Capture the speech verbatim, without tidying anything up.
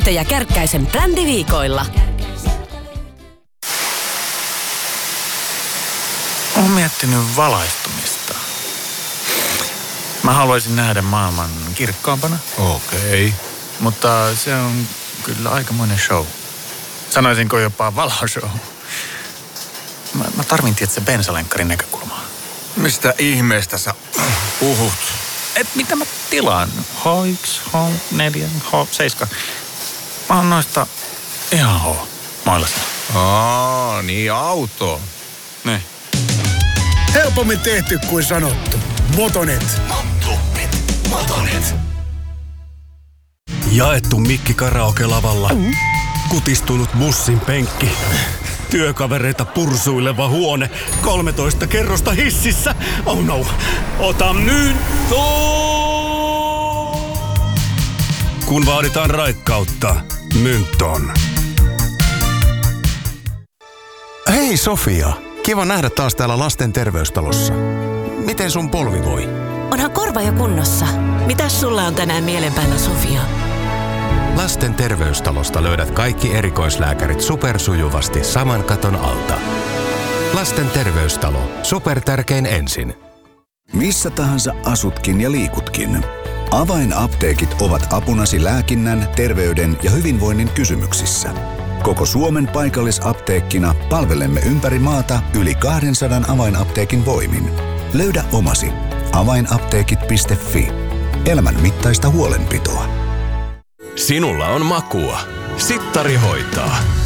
ja Kärkkäisen brändiviikoilla. Olen miettinyt valaistumista. Mä haluaisin nähdä maailman kirkkaampana. Okei. Okay. Mutta se on kyllä aikamoinen show. Sanoisinko jopa valoshow. Mä, mä tarvin tietysti bensalenkkarin näkökulmaa. Mistä ihmeestä sä puhut? Et mitä mä tilaan? H yksi, H neljä, H seitsemän. Mä oon noista ihan H mailassa. Aa, niin auto. Ne. Helpommin tehty kuin sanottu. Motonet. Motonet. Motonet. Jaettu mikki karaoke-lavalla. Mm. Kutistunut bussin penkki. Työkavereita pursuileva huone. kolmetoista kerrosta hississä. Oh no. Ota myntto! Kun vaaditaan raikkautta, Mynton. Hei Sofia. Kiva nähdä taas täällä lasten terveystalossa. Miten sun polvi voi? Onhan korva jo kunnossa. Mitäs sulla on tänään mielen päällä, Sofia? Lasten terveystalosta löydät kaikki erikoislääkärit supersujuvasti saman katon alta. Lasten terveystalo. Supertärkein ensin. Missä tahansa asutkin ja liikutkin. Avainapteekit ovat apunasi lääkinnän, terveyden ja hyvinvoinnin kysymyksissä. Koko Suomen paikallisapteekkina palvelemme ympäri maata yli kaksisataa avainapteekin voimin. Löydä omasi. avainapteekit piste fi. Elämän mittaista huolenpitoa. Sinulla on makua. Sittari hoitaa.